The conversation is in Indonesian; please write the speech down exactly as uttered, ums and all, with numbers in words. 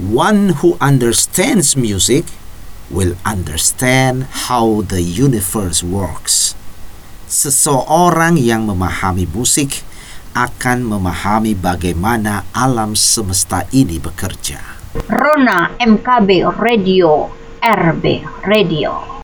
One who understands music will understand how the universe works. Seseorang yang memahami musik akan memahami bagaimana alam semesta ini bekerja. Rona M K B Radio, R B Radio.